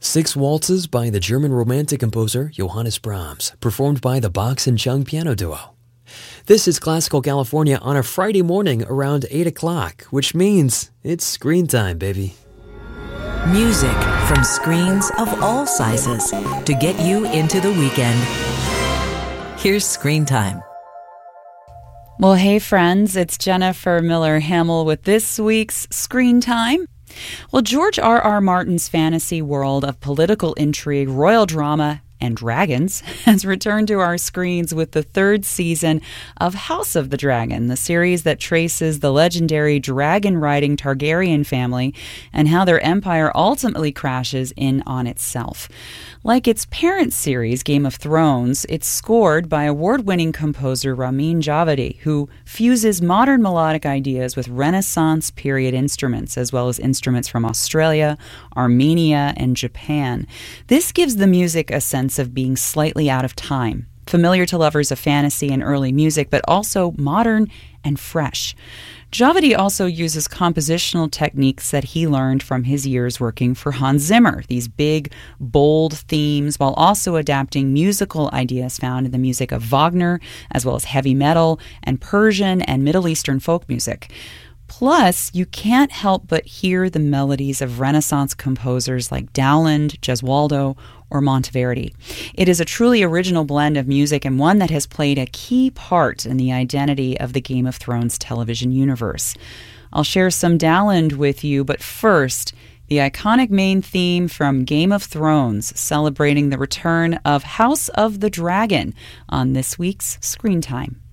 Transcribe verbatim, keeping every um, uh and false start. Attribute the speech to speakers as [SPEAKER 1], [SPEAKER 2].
[SPEAKER 1] Six Waltzes by the German Romantic composer Johannes Brahms, performed by the Box and Chung Piano Duo. This is Classical California on a Friday morning around eight o'clock, which means it's screen time, baby.
[SPEAKER 2] Music from screens of all sizes to get you into the weekend. Here's Screen Time.
[SPEAKER 3] Well, hey friends, it's Jennifer Miller Hamill with this week's Screen Time. Well, George R. R. Martin's fantasy world of political intrigue, royal drama, and dragons has returned to our screens with the third season of House of the Dragon, the series that traces the legendary dragon-riding Targaryen family and how their empire ultimately crashes in on itself. Like its parent series, Game of Thrones, it's scored by award-winning composer Ramin Djawadi, who fuses modern melodic ideas with Renaissance period instruments, as well as instruments from Australia, Armenia, and Japan. This gives the music a sense of being slightly out of time, familiar to lovers of fantasy and early music, but also modern and fresh. Djawadi also uses compositional techniques that he learned from his years working for Hans Zimmer, these big, bold themes, while also adapting musical ideas found in the music of Wagner, as well as heavy metal and Persian and Middle Eastern folk music. Plus, you can't help but hear the melodies of Renaissance composers like Dowland, Gesualdo, or Monteverdi. It is a truly original blend of music and one that has played a key part in the identity of the Game of Thrones television universe. I'll share some Dowland with you, but first, the iconic main theme from Game of Thrones, celebrating the return of House of the Dragon on this week's Screen Time.